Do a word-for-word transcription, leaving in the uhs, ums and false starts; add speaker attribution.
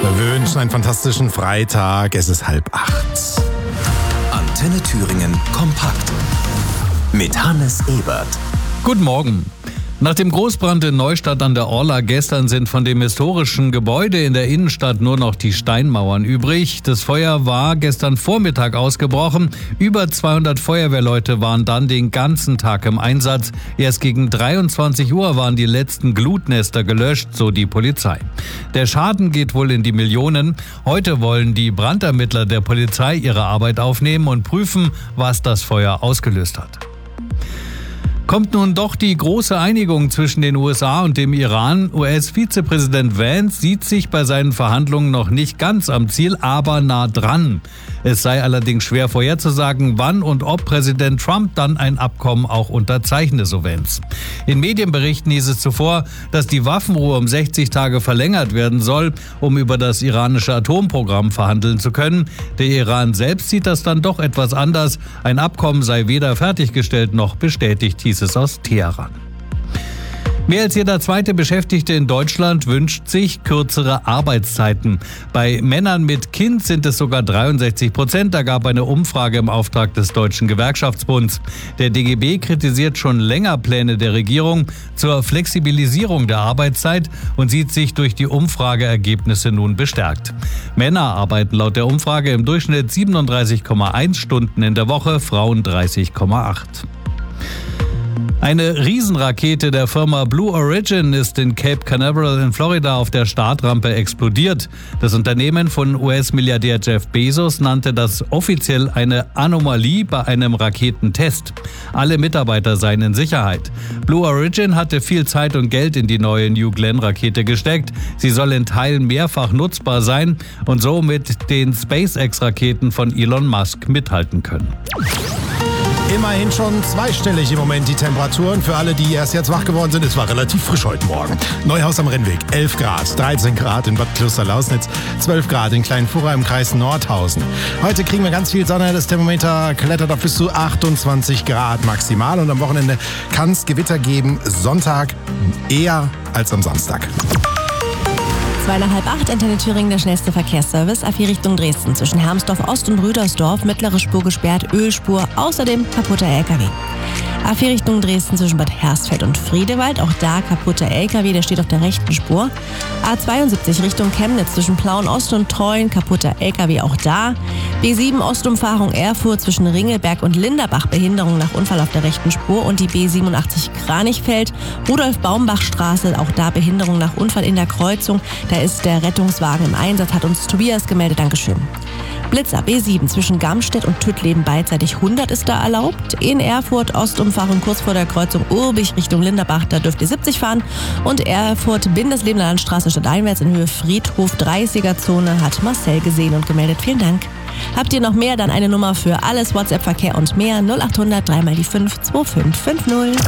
Speaker 1: Wir wünschen einen fantastischen Freitag. Es ist halb acht.
Speaker 2: Antenne Thüringen kompakt mit Hannes Ebert.
Speaker 3: Guten Morgen. Nach dem Großbrand in Neustadt an der Orla gestern sind von dem historischen Gebäude in der Innenstadt nur noch die Steinmauern übrig. Das Feuer war gestern Vormittag ausgebrochen. Über zweihundert Feuerwehrleute waren dann den ganzen Tag im Einsatz. Erst gegen dreiundzwanzig Uhr waren die letzten Glutnester gelöscht, so die Polizei. Der Schaden geht wohl in die Millionen. Heute wollen die Brandermittler der Polizei ihre Arbeit aufnehmen und prüfen, was das Feuer ausgelöst hat. Kommt nun doch die große Einigung zwischen den U S A und dem Iran? U S-Vizepräsident Vance sieht sich bei seinen Verhandlungen noch nicht ganz am Ziel, aber nah dran. Es sei allerdings schwer vorherzusagen, wann und ob Präsident Trump dann ein Abkommen auch unterzeichne, so Vance. In Medienberichten hieß es zuvor, dass die Waffenruhe um sechzig Tage verlängert werden soll, um über das iranische Atomprogramm verhandeln zu können. Der Iran selbst sieht das dann doch etwas anders. Ein Abkommen sei weder fertiggestellt noch bestätigt, hieß es aus Teheran. Mehr als jeder zweite Beschäftigte in Deutschland wünscht sich kürzere Arbeitszeiten. Bei Männern mit Kind sind es sogar dreiundsechzig Prozent, ergab eine Umfrage im Auftrag des Deutschen Gewerkschaftsbunds. Der D G B kritisiert schon länger Pläne der Regierung zur Flexibilisierung der Arbeitszeit und sieht sich durch die Umfrageergebnisse nun bestärkt. Männer arbeiten laut der Umfrage im Durchschnitt siebenunddreißig Komma eins Stunden in der Woche, Frauen dreißig Komma acht. Eine Riesenrakete der Firma Blue Origin ist in Cape Canaveral in Florida auf der Startrampe explodiert. Das Unternehmen von U S-Milliardär Jeff Bezos nannte das offiziell eine Anomalie bei einem Raketentest. Alle Mitarbeiter seien in Sicherheit. Blue Origin hatte viel Zeit und Geld in die neue New Glenn-Rakete gesteckt. Sie soll in Teilen mehrfach nutzbar sein und so mit den SpaceX-Raketen von Elon Musk mithalten können.
Speaker 1: Immerhin schon zweistellig im Moment die Temperaturen. Für alle, die erst jetzt wach geworden sind, es war relativ frisch heute Morgen. Neuhaus am Rennweg, elf Grad, dreizehn Grad in Bad Kloster-Lausnitz, zwölf Grad in Kleinfura im Kreis Nordhausen. Heute kriegen wir ganz viel Sonne, das Thermometer klettert auf bis zu achtundzwanzig Grad maximal. Und am Wochenende kann es Gewitter geben, Sonntag eher als am Samstag.
Speaker 4: Zwei nach halb acht, Antenne Thüringen, der schnellste Verkehrsservice. A vier Richtung Dresden zwischen Hermsdorf Ost und Rüdersdorf. Mittlere Spur gesperrt, Ölspur, außerdem kaputter L K W. A vier Richtung Dresden zwischen Bad Hersfeld und Friedewald. Auch da kaputter L K W, der steht auf der rechten Spur. A zweiundsiebzig Richtung Chemnitz zwischen Plauen Ost und Treuen. Kaputter L K W auch da. B sieben Ostumfahrung Erfurt zwischen Ringelberg und Linderbach. Behinderung nach Unfall auf der rechten Spur. Und die B siebenundachtzig Kranichfeld. Rudolf-Baumbach-Straße. Auch da Behinderung nach Unfall in der Kreuzung. Da ist der Rettungswagen im Einsatz, hat uns Tobias gemeldet. Dankeschön. Blitzer B sieben zwischen Gamstedt und Tüttleben beidseitig hundert ist da erlaubt. In Erfurt Ostumfahrung kurz vor der Kreuzung Urbich Richtung Linderbach, da dürft ihr siebzig fahren. Und Erfurt Bindeslebener Landstraße stadteinwärts in Höhe Friedhof dreißiger Zone hat Marcel gesehen und gemeldet. Vielen Dank. Habt ihr noch mehr, dann eine Nummer für alles WhatsApp-Verkehr und mehr null acht hundert drei mal die fünf zwei fünf fünf null.